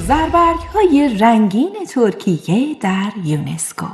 زربرگ‌های رنگین ترکیه در یونسکو.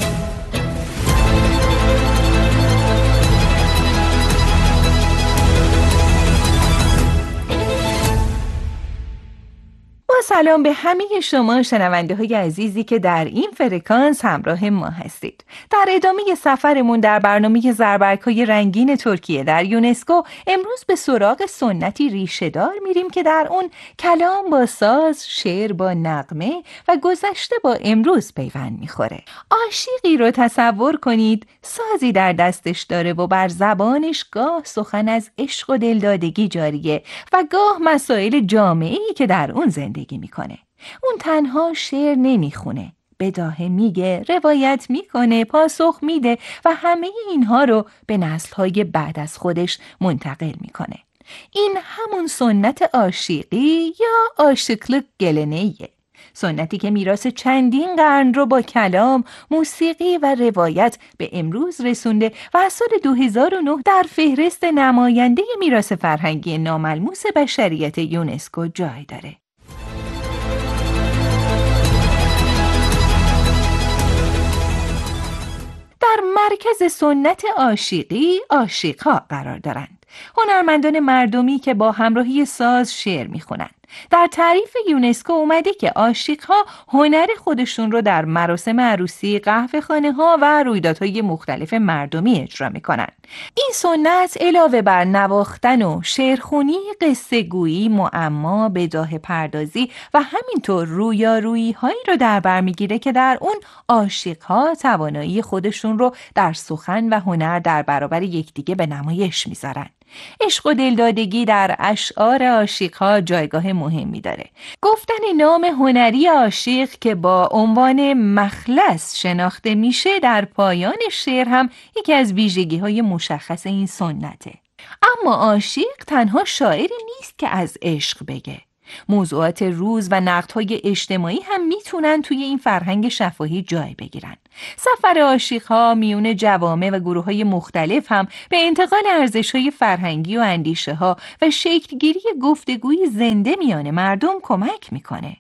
سلام به همه شما شنونده های عزیزی که در این فرکانس همراه ما هستید. در ادامه سفرمون در برنامه زربرگ‌های رنگین ترکیه در یونسکو امروز به سراغ سنتی ریشه‌دار میریم که در اون کلام با ساز، شعر با نغمه و گذشته با امروز پیوند میخوره. عاشقی رو تصور کنید سازی در دستش داره و بر زبانش گاه سخن از عشق و دلدادگی جاریه و گاه مسائل جامعه‌ای که در اون زندگی میکنه. اون تنها شعر نمیخونه، بداهه میگه، روایت میکنه، پاسخ میده و همه اینها رو به نسل‌های بعد از خودش منتقل میکنه. این همون سنت عاشقی یا عاشقلıq گلنه‌ایه. سنتی که میراث چندین قرن رو با کلام، موسیقی و روایت به امروز رسونده و از سال 2009 در فهرست نماینده میراث فرهنگی ناملموس بشریت یونسکو جای داره. در مرکز سنت عاشقی عاشق‌ها قرار دارند. هنرمندان مردمی که با همراهی ساز شعر میخونند. در تعریف یونسکو اومده که عاشق‌ها هنر خودشون رو در مراسم عروسی، قهوه‌خانه‌ها و رویدادهای مختلف مردمی اجرا میکنن. این سنت علاوه بر نواختن و شعرخوانی، قصه‌گویی، معما، بداهه پردازی و همینطور رویارویی‌هایی رو در بر میگیره که در اون عاشق‌ها توانایی خودشون رو در سخن و هنر در برابر یکدیگه به نمایش میذارن. عشق و دلدادگی در اشعار عاشق‌ها جایگاه مهمی داره. گفتن نام هنری عاشق که با عنوان مخلص شناخته میشه در پایان شعر هم یکی از ویژگی‌های مشخص این سنته. اما عاشق تنها شاعری نیست که از عشق بگه. موضوعات روز و نقدهای اجتماعی هم میتونن توی این فرهنگ شفاهی جای بگیرن. سفر عاشق‌ها میون جوامع و گروه‌های مختلف هم به انتقال ارزش‌های فرهنگی و اندیشه‌ها و شکلگیری گفتگوی زنده میان مردم کمک میکنه.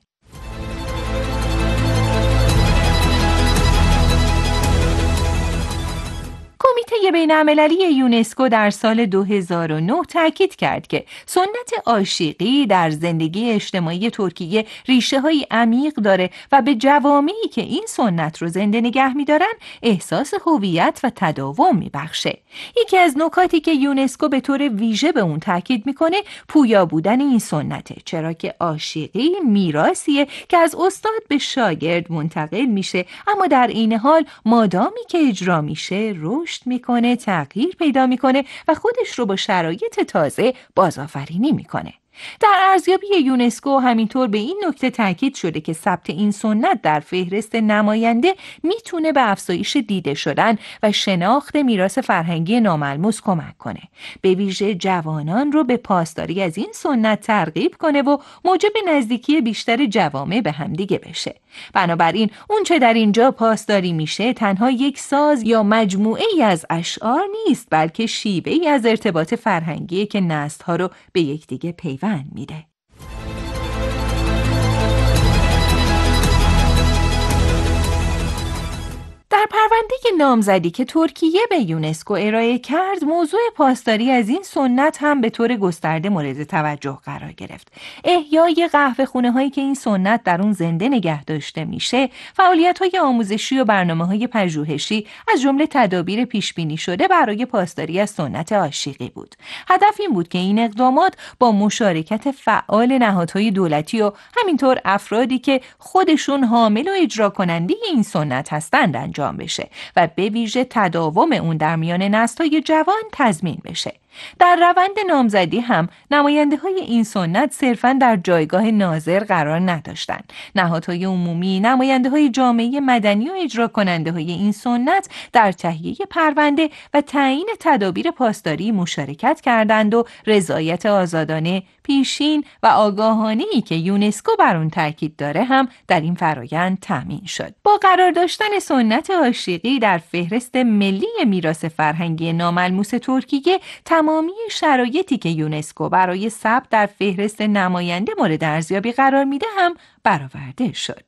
کمیته بین‌المللی یونسکو در سال 2009 تاکید کرد که سنت عاشقی در زندگی اجتماعی ترکیه ریشه‌های عمیق داره و به جوامعی که این سنت رو زنده نگه می‌دارن احساس هویت و تداوم می‌بخشه. یکی از نکاتی که یونسکو به طور ویژه به اون تاکید می‌کنه پویا بودن این سنته، چرا که عاشقی میراثیه که از استاد به شاگرد منتقل میشه، اما در این حال مادامی که اجرا میشه رشد میکنه، تغییر پیدا میکنه و خودش رو با شرایط تازه بازآفرینی میکنه. در ارزیابی یونسکو همینطور به این نکته تاکید شده که ثبت این سنت در فهرست نماینده میتونه به افزایش دیده شدن و شناخت میراث فرهنگی ناملموس کمک کنه. به ویژه جوانان رو به پاسداری از این سنت ترغیب کنه و موجب نزدیکی بیشتر جوامع به همدیگه بشه. بنابراین اون چه در اینجا پاسداری میشه تنها یک ساز یا مجموعه ای از اشعار نیست، بلکه شیوه ای از ارتباط فرهنگی که نسل‌ها رو به یکدیگه پیوند میده. در پرونده نامزدی که ترکیه به یونسکو ارائه کرد، موضوع پاسداری از این سنت هم به طور گسترده مورد توجه قرار گرفت. احیای قهوه‌خانه‌هایی که این سنت در اون زنده نگه داشته میشه، فعالیت‌های آموزشی و برنامه‌های پژوهشی از جمله تدابیر پیش‌بینی شده برای پاسداری از سنت عاشقی بود. هدف این بود که این اقدامات با مشارکت فعال نهادهای دولتی و همینطور افرادی که خودشون حامل و اجرا کننده این سنت هستند انجام بشه و به ویژه تداوم اون در میان نسل‌های جوان تضمین بشه. در روند نامزدی هم نماینده های این سنت صرفاً در جایگاه ناظر قرار نداشتند. نهادهای عمومی، نماینده های جامعه مدنی و اجرا کننده های این سنت در تهیه پرونده و تعیین تدابیر پاسداری مشارکت کردند و رضایت آزادانه، پیشین و آگاهانه‌ای که یونسکو بر اون تاکید داره هم در این فرایند تامین شد. با قرار داشتن سنت عاشقی در فهرست ملی میراث فرهنگی ناملموس ترکیه، تمامی شرایطی که یونسکو برای ثبت در فهرست نماینده مورد ارزیابی قرار میده هم برآورده شد.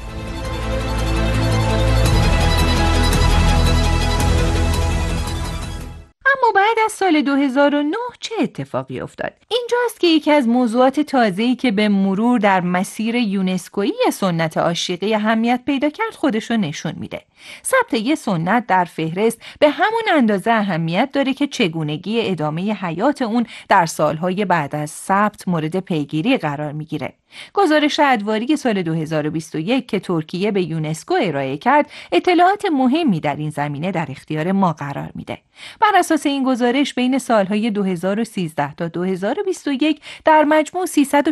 اما بعد از سال 2009 چه اتفاقی افتاد؟ اینجاست که یکی از موضوعات تازه‌ای که به مرور در مسیر یونسکویی سنت عاشقی اهمیت پیدا کرد خودشو نشون میده. ثبت یه سنت در فهرست به همون اندازه اهمیت داره که چگونگی ادامه حیات اون در سالهای بعد از ثبت مورد پیگیری قرار میگیره. گزارش ادواری سال 2021 که ترکیه به یونسکو ارائه کرد، اطلاعات مهمی در این زمینه در اختیار ما قرار میده. بر اساس این گزارش بین سالهای 2013 تا 2021 در مجموع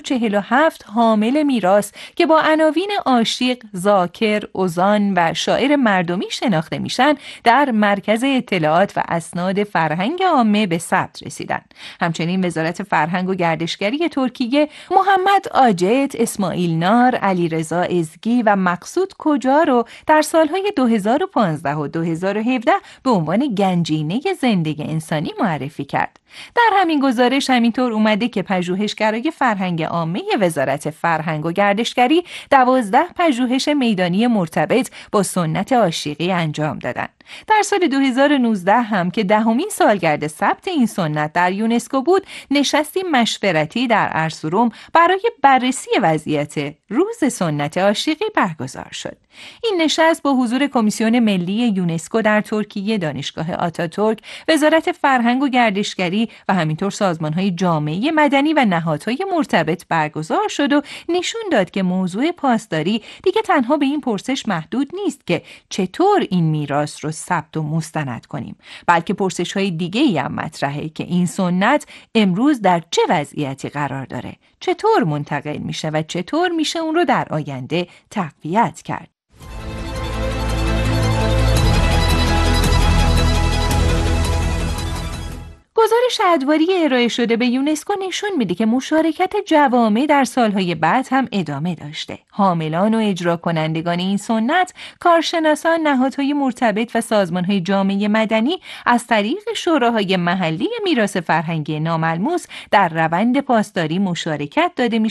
347 حامل میراث که با عناوین عاشق، ذاکر، اوزان و شاعر مردمی شناخته میشن در مرکز اطلاعات و اسناد فرهنگ عامه به ثبت رسیدن. همچنین وزارت فرهنگ و گردشگری ترکیه محمد آجد، اسماعیل نار، علیرضا ازگی و مقصود کجا رو در سالهای 2015 و 2017 به عنوان گنجینه زندگی انسانی معرفی کرد. در همین گزارش همینطور اومده که پژوهشگرای فرهنگ عامه وزارت فرهنگ و گردشگری 12 پژوهش میدانی مرتبط با سنت عاشقی انجام دادن. در سال 2019 هم که دهمین سالگرد ثبت این سنت در یونسکو بود، نشستی مشورتی در ارسروم برای بررسی وضعیت روز سنت عاشقی برگزار شد. این نشست با حضور کمیسیون ملی یونسکو در ترکیه، دانشگاه آتاتورک، وزارت فرهنگ و گردشگری و همینطور سازمان‌های جامعه مدنی و نهادهای مرتبط برگزار شد و نشون داد که موضوع پاسداری دیگه تنها به این پرسش محدود نیست که چطور این میراث رو ثبت و مستند کنیم، بلکه پرسش‌های دیگه‌ای هم مطرحه که این سنت امروز در چه وضعیتی قرار داره، چطور منتقل میشه و چطور میشه اون رو در آینده تقویت کرد. گزارش ادواری ارائه شده به یونسکو نشون میده که مشارکت جوامع در سالهای بعد هم ادامه داشته. حاملان و اجرا کنندگان این سنت، کارشناسان، نهادهای مرتبط و سازمانهای جامعه مدنی از طریق شوراهای محلی میراث فرهنگی ناملموس در روند پاسداری مشارکت داده